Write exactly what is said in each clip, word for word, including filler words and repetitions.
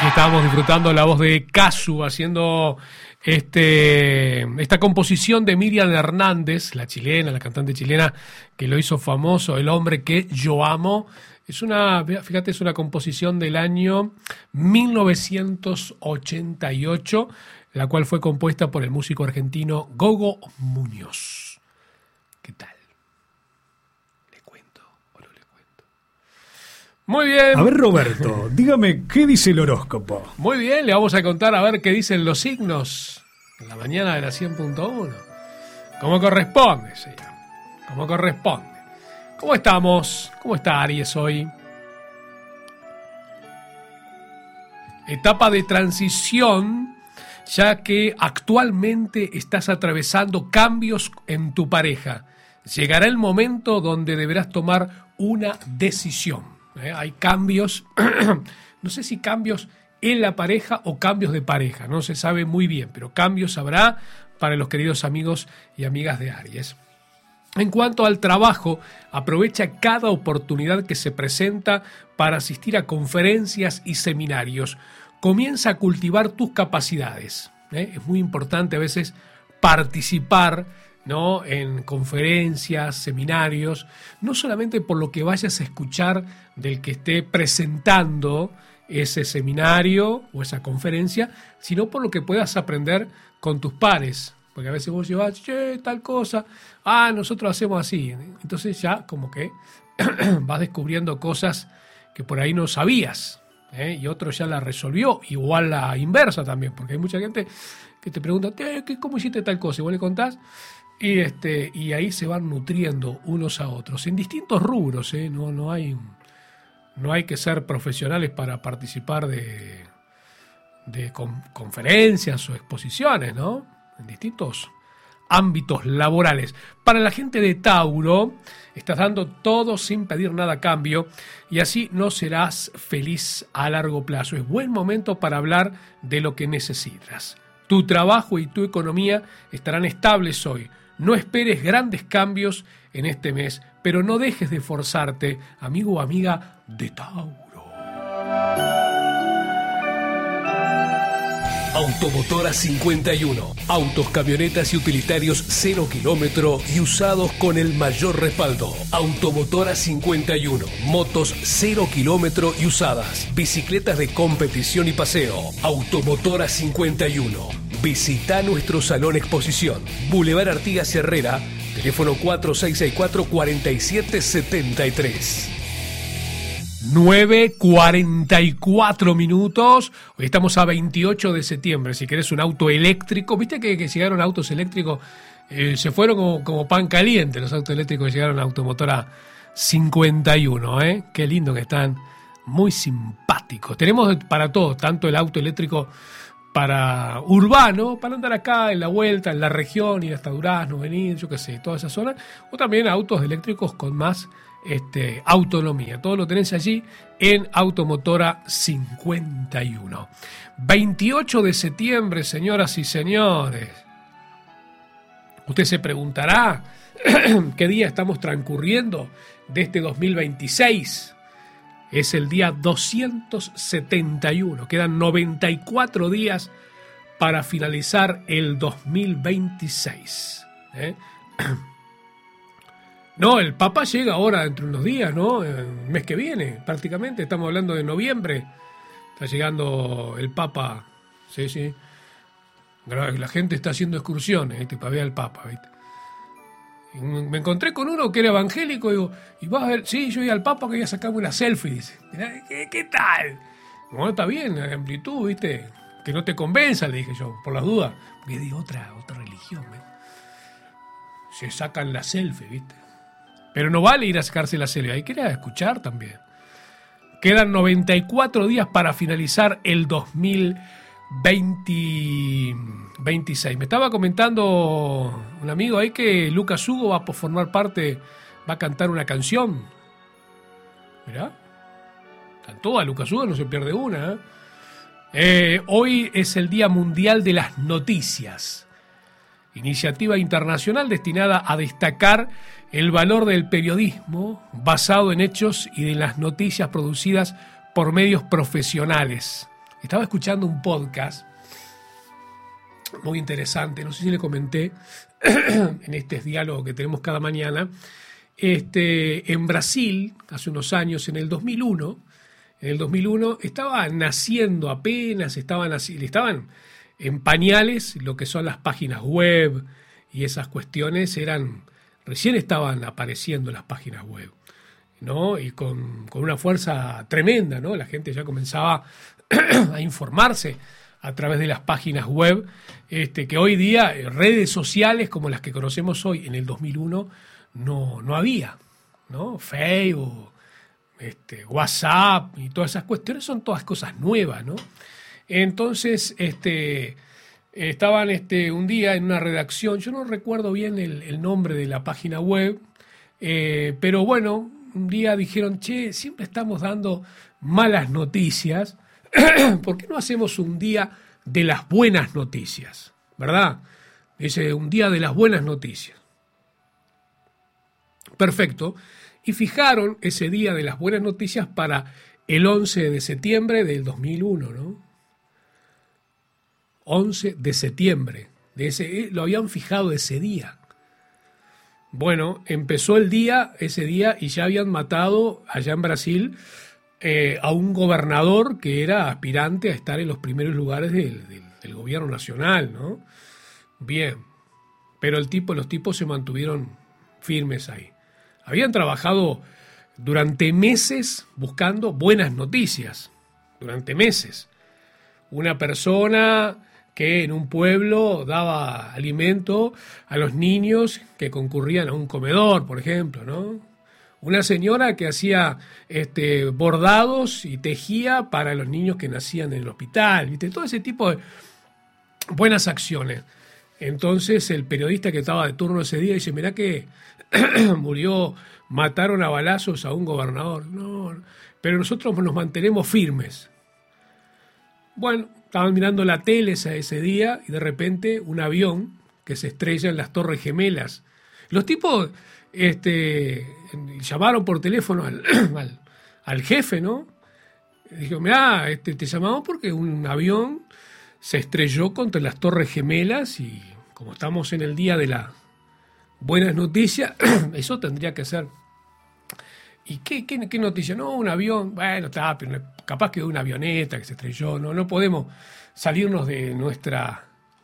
Estábamos disfrutando la voz de Casu haciendo este, esta composición de Miriam Hernández, la chilena, la cantante chilena que lo hizo famoso, El hombre que yo amo. Es una, fíjate, es una composición del año mil novecientos ochenta y ocho, la cual fue compuesta por el músico argentino Gogo Muñoz. ¿Qué tal? Muy bien. A ver, Roberto, dígame, ¿qué dice el horóscopo? Muy bien, le vamos a contar a ver qué dicen los signos en la mañana de la cien punto uno. Como corresponde, señor. Como corresponde. ¿Cómo estamos? ¿Cómo está Aries hoy? Etapa de transición, ya que actualmente estás atravesando cambios en tu pareja. Llegará el momento donde deberás tomar una decisión. ¿Eh? Hay cambios, no sé si cambios en la pareja o cambios de pareja, no se sabe muy bien, pero cambios habrá para los queridos amigos y amigas de Aries. En cuanto al trabajo, aprovecha cada oportunidad que se presenta para asistir a conferencias y seminarios. Comienza a cultivar tus capacidades. ¿eh? Es muy importante a veces participar, ¿no? En conferencias, seminarios, no solamente por lo que vayas a escuchar del que esté presentando ese seminario o esa conferencia, sino por lo que puedas aprender con tus pares. Porque a veces vos llevas, che, tal cosa, ah, nosotros hacemos así. Entonces ya como que vas descubriendo cosas que por ahí no sabías, ¿eh? Y otro ya la resolvió, igual la inversa también, porque hay mucha gente que te pregunta, ¿cómo hiciste tal cosa? Y vos le contás, y, este, y ahí se van nutriendo unos a otros, en distintos rubros, ¿eh? No, no hay... No hay que ser profesionales para participar de, de con, conferencias o exposiciones, ¿no? En distintos ámbitos laborales. Para la gente de Tauro, estás dando todo sin pedir nada a cambio y así no serás feliz a largo plazo. Es buen momento para hablar de lo que necesitas. Tu trabajo y tu economía estarán estables hoy. No esperes grandes cambios en este mes, pero no dejes de esforzarte, amigo o amiga de Tauro. Automotora cincuenta y uno. Autos, camionetas y utilitarios cero kilómetro y usados con el mayor respaldo. Automotora cincuenta y uno. Motos cero kilómetro y usadas. Bicicletas de competición y paseo. Automotora cincuenta y uno. Visita nuestro salón exposición. Boulevard Artigas Herrera. Teléfono cuatro seis seis cuatro, cuatro siete siete tres. nueve cuarenta y cuatro minutos. Hoy estamos a veintiocho de septiembre. Si querés un auto eléctrico, viste que, que llegaron autos eléctricos, eh, se fueron como, como pan caliente los autos eléctricos que llegaron a Automotora cincuenta y uno. ¿eh? Qué lindo que están, muy simpáticos. Tenemos para todos, tanto el auto eléctrico para urbano, para andar acá en la vuelta, en la región, ir hasta Durazno, venir, yo qué sé, toda esa zona, o también autos eléctricos con más Este, autonomía. Todo lo tenés allí en Automotora cincuenta y uno. veintiocho de septiembre, señoras y señores. Usted se preguntará qué día estamos transcurriendo de este dos mil veintiséis. Es el día doscientos setenta y uno. Quedan noventa y cuatro días para finalizar el dos mil veintiséis. ¿Eh? No, el Papa llega ahora dentro de unos días, ¿no? El mes que viene, prácticamente. Estamos hablando de noviembre. Está llegando el Papa. Sí, sí. La gente está haciendo excursiones, ¿viste? Para ver al Papa, ¿viste? Y me encontré con uno que era evangélico y digo, ¿y vas a ver? Sí, yo iba al Papa, quería sacarme una selfie. Dice, ¿qué, qué tal? Bueno, está bien, la amplitud, ¿viste? Que no te convenza, le dije yo, por las dudas. Porque digo, otra, otra religión, ¿viste? Se sacan la selfie, ¿viste? Pero no vale ir a sacarse la selfie, hay que ir a escuchar también. Quedan noventa y cuatro días para finalizar el dos mil veintiséis. Me estaba comentando un amigo ahí que Lucas Hugo va a formar parte, va a cantar una canción. Mirá, cantó a Lucas Hugo, no se pierde una. ¿eh? Eh, hoy es el Día Mundial de las Noticias. Iniciativa internacional destinada a destacar el valor del periodismo basado en hechos y de las noticias producidas por medios profesionales. estaba escuchando un podcast muy interesante, no sé si le comenté en este diálogo que tenemos cada mañana. Este, en Brasil, hace unos años, en el dos mil uno, en el dos mil uno estaba naciendo apenas, estaban, estaban en pañales lo que son las páginas web y esas cuestiones, eran recién estaban apareciendo las páginas web, ¿no? Y con, con una fuerza tremenda, ¿no? La gente ya comenzaba a informarse a través de las páginas web, este, que hoy día redes sociales como las que conocemos hoy en el dos mil uno no, no había, ¿no? Facebook, este, WhatsApp y todas esas cuestiones son todas cosas nuevas, ¿no? Entonces, este, estaban este, un día en una redacción, yo no recuerdo bien el, el nombre de la página web, eh, pero bueno, un día dijeron, che, siempre estamos dando malas noticias, ¿por qué no hacemos un día de las buenas noticias? ¿Verdad? Dice, un día de las buenas noticias. Perfecto. Y fijaron ese día de las buenas noticias para el once de septiembre del dos mil uno, ¿no? once de septiembre. De ese, lo habían fijado ese día. Bueno, empezó el día, ese día, y ya habían matado allá en Brasil Eh, a un gobernador que era aspirante a estar en los primeros lugares del, del, del gobierno nacional, ¿no? Bien, pero el tipo, los tipos se mantuvieron firmes ahí. Habían trabajado durante meses buscando buenas noticias, durante meses. Una persona que en un pueblo daba alimento a los niños que concurrían a un comedor, por ejemplo, ¿no? Una señora que hacía este, bordados y tejía para los niños que nacían en el hospital, ¿viste? Todo ese tipo de buenas acciones. Entonces el periodista que estaba de turno ese día dice, mirá que murió, mataron a balazos a un gobernador. No, pero nosotros nos mantenemos firmes. Bueno, estaban mirando la tele ese, ese día y de repente un avión que se estrella en las Torres Gemelas. Los tipos... Este, llamaron por teléfono al, al, al jefe, ¿no? Dijo, mirá, este, te llamamos porque un avión se estrelló contra las Torres Gemelas y como estamos en el día de las buenas noticias, eso tendría que ser. ¿Y qué, qué, qué noticia? No, un avión, bueno, está, pero capaz que una avioneta que se estrelló, no, no podemos salirnos de nuestra...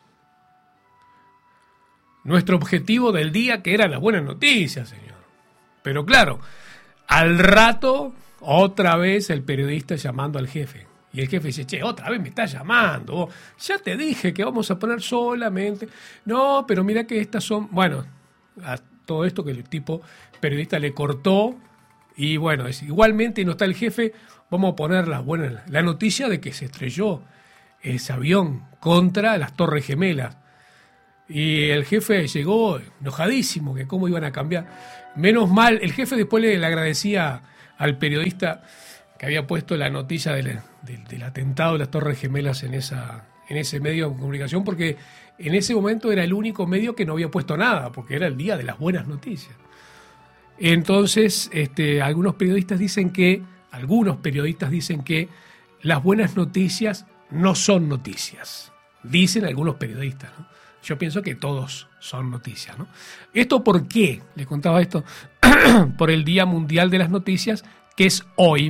Nuestro objetivo del día, que eran las buenas noticias, señor. Pero claro, al rato, otra vez el periodista llamando al jefe. Y el jefe dice, che, otra vez me está llamando. Ya te dije que vamos a poner solamente... No, pero mira que estas son... Bueno, a todo esto que el tipo periodista le cortó. Y bueno, es, igualmente no está el jefe, vamos a poner la, buena, la noticia de que se estrelló ese avión contra las Torres Gemelas. Y el jefe llegó enojadísimo, que cómo iban a cambiar. Menos mal, el jefe después le, le agradecía al periodista que había puesto la noticia del, del, del atentado de las Torres Gemelas en, esa, en ese medio de comunicación, porque en ese momento era el único medio que no había puesto nada, porque era el día de las buenas noticias. Entonces, este, algunos periodistas dicen que, algunos periodistas dicen que las buenas noticias no son noticias. Dicen algunos periodistas, ¿no? Yo pienso que todos son noticias, ¿no? ¿Esto por qué? Le contaba esto por el Día Mundial de las Noticias, que es hoy.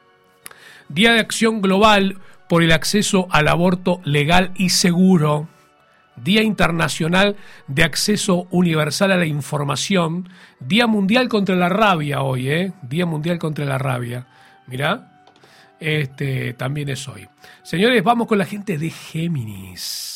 Día de Acción Global por el acceso al aborto legal y seguro. Día Internacional de Acceso Universal a la Información. Día Mundial contra la Rabia hoy, ¿eh? Día Mundial contra la Rabia. Mirá, este también es hoy. Señores, vamos con la gente de Géminis.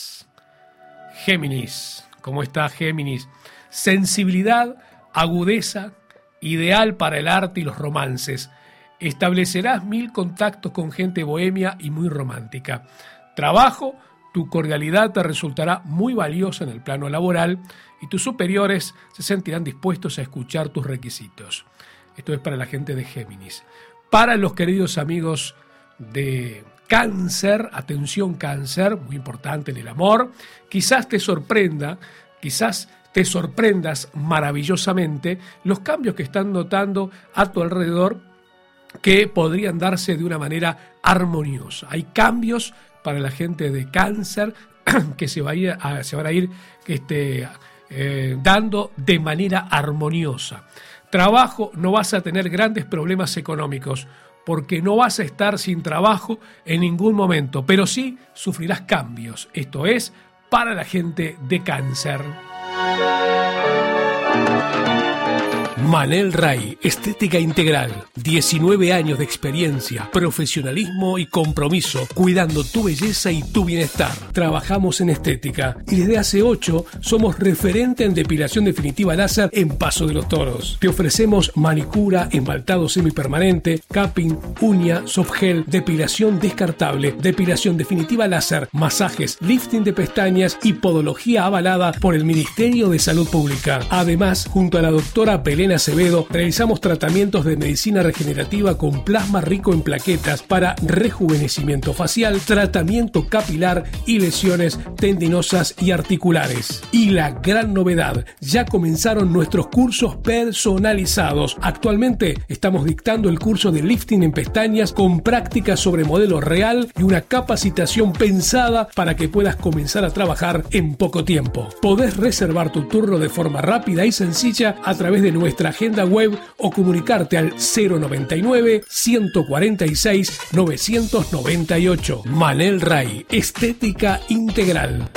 Géminis, ¿cómo está Géminis? Sensibilidad, agudeza, ideal para el arte y los romances. Establecerás mil contactos con gente bohemia y muy romántica. Trabajo, tu cordialidad te resultará muy valiosa en el plano laboral y tus superiores se sentirán dispuestos a escuchar tus requisitos. Esto es para la gente de Géminis. Para los queridos amigos de Cáncer, atención Cáncer, muy importante en el amor, quizás te sorprenda, quizás te sorprendas maravillosamente los cambios que están notando a tu alrededor que podrían darse de una manera armoniosa. Hay cambios para la gente de cáncer que se, va a ir a, se van a ir este, eh, dando de manera armoniosa. Trabajo, no vas a tener grandes problemas económicos porque no vas a estar sin trabajo en ningún momento, pero sí sufrirás cambios. Esto es para la gente de cáncer. Manel Ray, estética integral, diecinueve años de experiencia, profesionalismo y compromiso, cuidando tu belleza y tu bienestar. Trabajamos en estética y desde hace ocho somos referente en depilación definitiva láser en Paso de los Toros. Te ofrecemos manicura, esmaltado semipermanente, capping, uña, soft gel, depilación descartable, depilación definitiva láser, masajes, lifting de pestañas y podología avalada por el Ministerio de Salud Pública. Además, junto a la doctora Belén Acevedo, realizamos tratamientos de medicina regenerativa con plasma rico en plaquetas para rejuvenecimiento facial, tratamiento capilar y lesiones tendinosas y articulares. Y la gran novedad, ya comenzaron nuestros cursos personalizados. Actualmente estamos dictando el curso de lifting en pestañas con prácticas sobre modelo real y una capacitación pensada para que puedas comenzar a trabajar en poco tiempo. Podés reservar tu turno de forma rápida y sencilla a través de nuestra agenda web o comunicarte al cero noventa y nueve, ciento cuarenta y seis, novecientos noventa y ocho. Manel Ray, estética integral.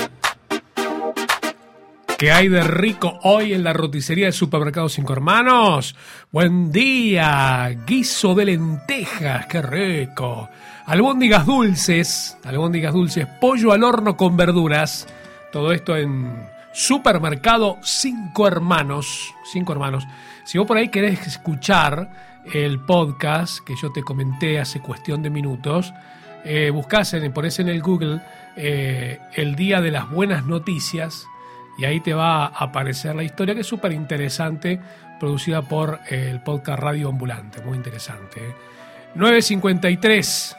¿Qué hay de rico hoy en la roticería del Supermercado Cinco Hermanos? Buen día, guiso de lentejas, qué rico. Albóndigas dulces, albóndigas dulces, pollo al horno con verduras. Todo esto en Supermercado Cinco Hermanos, Cinco Hermanos. Si vos por ahí querés escuchar el podcast que yo te comenté hace cuestión de minutos, eh, buscás, en, ponés en el Google eh, el Día de las Buenas Noticias y ahí te va a aparecer la historia, que es súper interesante, producida por eh, el podcast Radio Ambulante, muy interesante. ¿eh? nueve cincuenta y tres,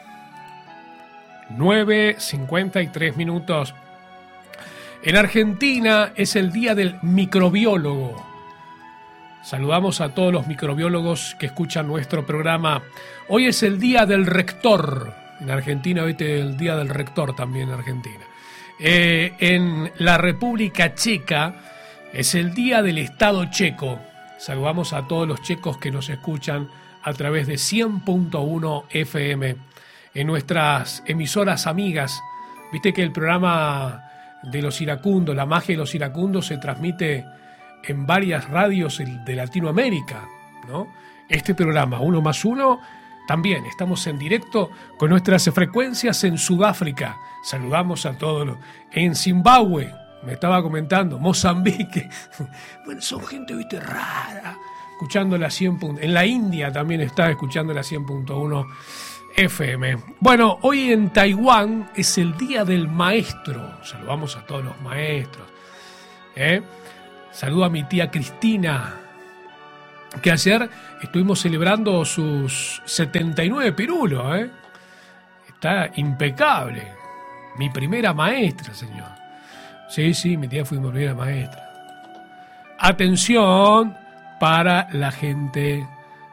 nueve cincuenta y tres minutos. En Argentina es el Día del Microbiólogo. Saludamos a todos los microbiólogos que escuchan nuestro programa. Hoy es el Día del Rector. En Argentina, hoy es el Día del Rector también en Argentina. Eh, en la República Checa es el Día del Estado Checo. Saludamos a todos los checos que nos escuchan a través de cien punto uno F M. En nuestras emisoras amigas. Viste que el programa de los iracundos, la magia de los iracundos, se transmite en varias radios de Latinoamérica, ¿no? Este programa, Uno más Uno, también estamos en directo con nuestras frecuencias en Sudáfrica. Saludamos a todos los... En Zimbabue, me estaba comentando, Mozambique. Bueno, son gente, viste, rara, escuchando la cien. En la India también está escuchando la cien punto uno F M. Bueno, hoy en Taiwán es el Día del Maestro. Saludamos a todos los maestros. ¿Eh? Saludo a mi tía Cristina, que ayer estuvimos celebrando sus setenta y nueve pirulos, ¿eh? Está impecable. Mi primera maestra, señor. Sí, sí, mi tía fue mi primera maestra. Atención para la gente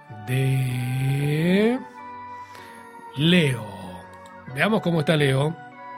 de Leo. Veamos cómo está Leo.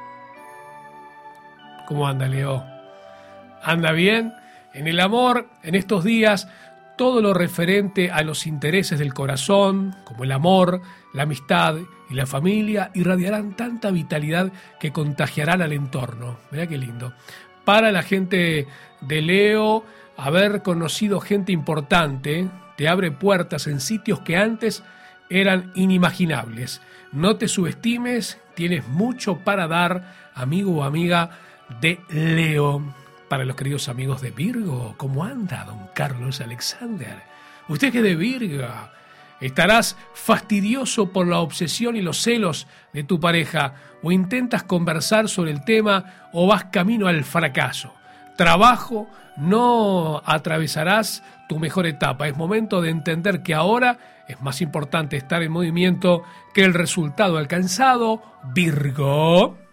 ¿Cómo anda Leo? ¿Anda bien? En el amor, en estos días, todo lo referente a los intereses del corazón, como el amor, la amistad y la familia, irradiarán tanta vitalidad que contagiarán al entorno. Mirá qué lindo. Para la gente de Leo, haber conocido gente importante te abre puertas en sitios que antes eran inimaginables. No te subestimes, tienes mucho para dar, amigo o amiga de Leo. Para los queridos amigos de Virgo, ¿cómo anda don Carlos Alexander? Usted que es de Virgo, estarás fastidioso por la obsesión y los celos de tu pareja, o intentas conversar sobre el tema o vas camino al fracaso. Trabajo, no atravesarás tu mejor etapa. Es momento de entender que ahora es más importante estar en movimiento que el resultado alcanzado, Virgo.